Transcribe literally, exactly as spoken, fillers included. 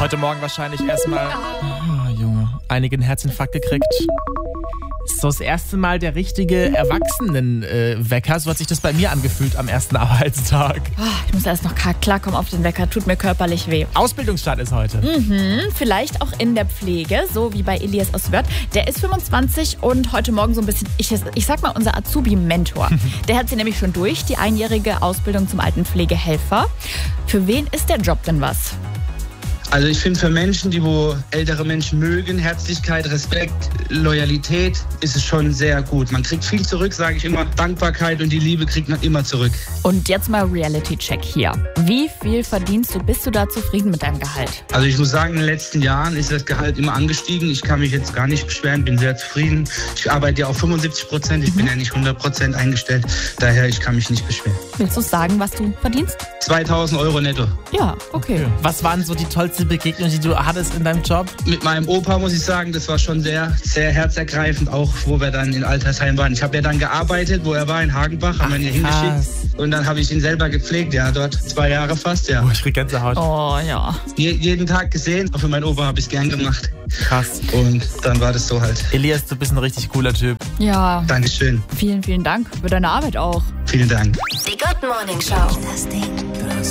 Heute Morgen wahrscheinlich erstmal oh, Junge, einigen Herzinfarkt gekriegt. Ist so das erste Mal der richtige Erwachsenen-Wecker. So hat sich das bei mir angefühlt am ersten Arbeitstag. Oh, ich muss erst noch klarkommen auf den Wecker. Tut mir körperlich weh. Ausbildungsstart ist heute. Mhm, vielleicht auch in der Pflege, so wie bei Elias aus Wörth. Der ist fünfundzwanzig und heute Morgen so ein bisschen, ich, ich sag mal, unser Azubi-Mentor. Der hat sie nämlich schon durch, die einjährige Ausbildung zum Altenpflegehelfer. Für wen ist der Job denn was? Also ich finde, für Menschen, die wo ältere Menschen mögen, Herzlichkeit, Respekt, Loyalität, ist es schon sehr gut. Man kriegt viel zurück, sage ich immer. Dankbarkeit und die Liebe kriegt man immer zurück. Und jetzt mal Reality-Check hier. Wie viel verdienst du? Bist du da zufrieden mit deinem Gehalt? Also ich muss sagen, in den letzten Jahren ist das Gehalt immer angestiegen. Ich kann mich jetzt gar nicht beschweren, bin sehr zufrieden. Ich arbeite ja auf fünfundsiebzig Prozent, ich mhm. bin ja nicht hundert Prozent eingestellt. Daher, ich kann mich nicht beschweren. Willst du sagen, was du verdienst? zweitausend Euro netto. Ja, okay. okay. Was waren so die tollsten Begegnungen, die du hattest in deinem Job? Mit meinem Opa muss ich sagen, das war schon sehr, sehr herzergreifend, auch wo wir dann in Altersheim waren. Ich habe ja dann gearbeitet, wo er war, in Hagenbach, haben wir ihn hier hingeschickt. Und dann habe ich ihn selber gepflegt, ja, dort zwei Jahre fast, ja. Oh, ich krieg Gänsehaut. Oh, ja. Je, jeden Tag gesehen, auch für meinen Opa habe ich es gern gemacht. Krass. Und dann war das so halt. Elias, du bist ein richtig cooler Typ. Ja. Dankeschön. Vielen, vielen Dank für deine Arbeit auch. Vielen Dank. Die Good Morning Show. Das Ding. Das